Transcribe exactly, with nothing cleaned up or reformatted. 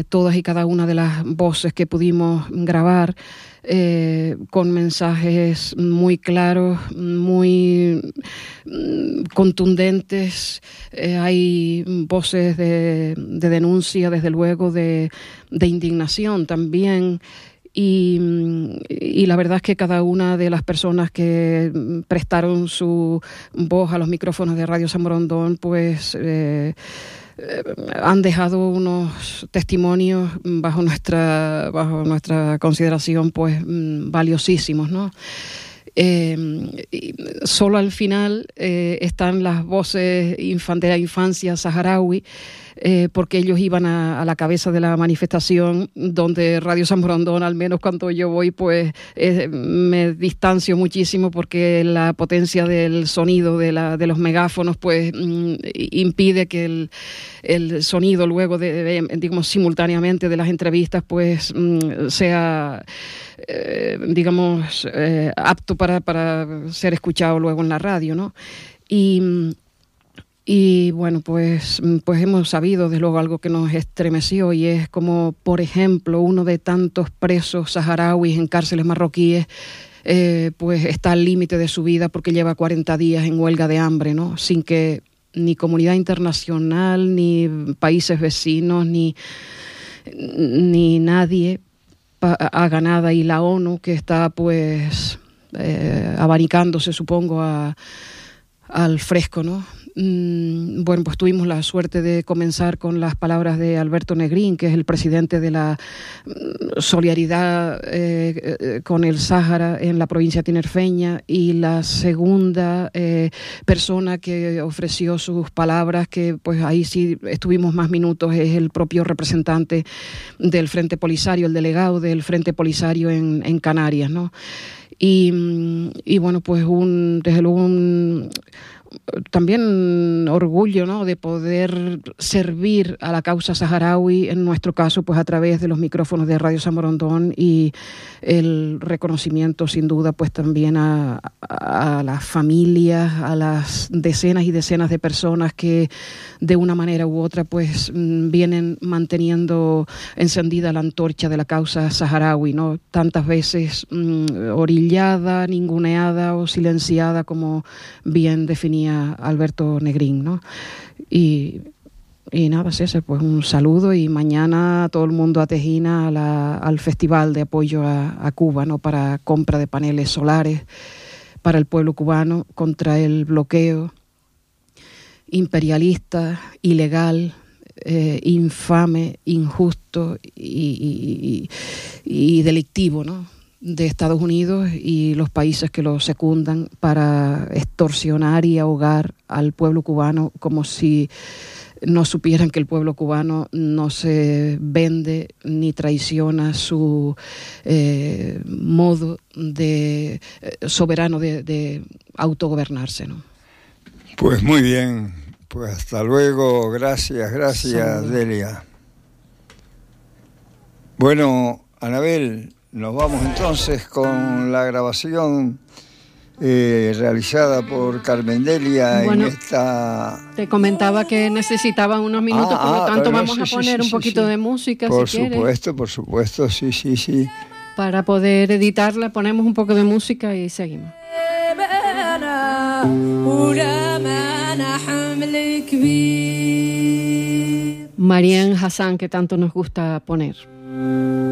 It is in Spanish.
todas y cada una de las voces que pudimos grabar, eh, con mensajes muy claros, muy mm, contundentes. Eh, hay voces de, de denuncia, desde luego, de, de indignación también. Y, y la verdad es que cada una de las personas que prestaron su voz a los micrófonos de Radio San Borondón, pues eh, eh, han dejado unos testimonios bajo nuestra, bajo nuestra consideración, pues valiosísimos, ¿no? Eh, solo al final eh, están las voces infan- de la infancia saharaui, eh, porque ellos iban a, a la cabeza de la manifestación, donde Radio San Borondón, al menos cuando yo voy, pues eh, me distancio muchísimo, porque la potencia del sonido de, la, de los megáfonos pues mm, impide que el, el sonido luego, de, de, digamos, simultáneamente de las entrevistas, pues mm, sea... Eh, digamos, eh, apto para, para ser escuchado luego en la radio, ¿no? Y, y bueno, pues, pues hemos sabido, desde luego, algo que nos estremeció, y es como, por ejemplo, uno de tantos presos saharauis en cárceles marroquíes, eh, pues está al límite de su vida porque lleva cuarenta días en huelga de hambre, ¿no? Sin que ni comunidad internacional, ni países vecinos, ni, ni nadie haga nada, y la ONU, que está pues eh, abanicándose, supongo, a, al fresco, ¿no? Mm, bueno, pues tuvimos la suerte de comenzar con las palabras de Alberto Negrín, que es el presidente de la mm, solidaridad eh, eh, con el Sáhara en la provincia tinerfeña, y la segunda eh, persona que ofreció sus palabras, que pues ahí sí estuvimos más minutos, es el propio representante del Frente Polisario, el delegado del Frente Polisario en, en Canarias, ¿no? Y, y bueno, pues un, desde luego un... también orgullo, ¿no?, de poder servir a la causa saharaui, en nuestro caso, pues a través de los micrófonos de Radio San Borondón, y el reconocimiento, sin duda, pues también a, a las familias, a las decenas y decenas de personas que de una manera u otra pues vienen manteniendo encendida la antorcha de la causa saharaui, ¿no?, tantas veces mmm, orillada, ninguneada o silenciada, como bien definía Alberto Negrín, ¿no? Y, y nada, César, pues un saludo, y mañana todo el mundo a Tejina, a la, al festival de apoyo a, a Cuba, ¿no?, para compra de paneles solares para el pueblo cubano contra el bloqueo imperialista, ilegal, eh, infame, injusto y, y, y, y delictivo, ¿no?, de Estados Unidos y los países que lo secundan, para extorsionar y ahogar al pueblo cubano, como si no supieran que el pueblo cubano no se vende ni traiciona su eh, modo de eh, soberano de, de autogobernarse, ¿no? Pues muy bien, pues hasta luego, gracias, gracias, Saludos. Delia. Bueno, Anabel, nos vamos entonces con la grabación eh, realizada por Carmen Delia, bueno, en esta... Te comentaba que necesitaban unos minutos, ah, por lo tanto ah, vamos sí, a poner sí, sí, un poquito sí. de música, por si quieres. Por supuesto, por supuesto, sí, sí, sí. Para poder editarla ponemos un poco de música y seguimos. Marian Hassan, que tanto nos gusta poner.